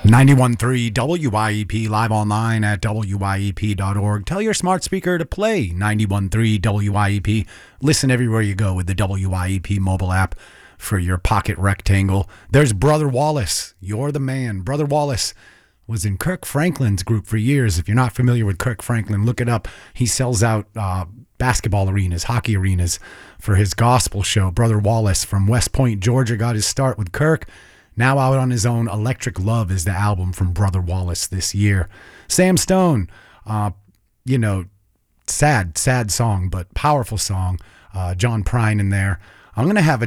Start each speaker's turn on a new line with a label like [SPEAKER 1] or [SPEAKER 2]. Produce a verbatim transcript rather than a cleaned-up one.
[SPEAKER 1] ninety-one point three W Y E P, live online at W Y E P dot org. Tell your smart speaker to play ninety-one point three W Y E P. Listen everywhere you go with the W Y E P mobile app for your pocket rectangle. There's Brother Wallace. You're the man. Brother Wallace was in Kirk Franklin's group for years. If you're not familiar with Kirk Franklin, look it up. He sells out uh, basketball arenas, hockey arenas for his gospel show. Brother Wallace from West Point, Georgia, got his start with Kirk. Now out on his own. Electric Love is the album from Brother Wallace this year. Sam Stone, uh, you know, sad, sad song, but powerful song. Uh, John Prine in there. I'm going to have a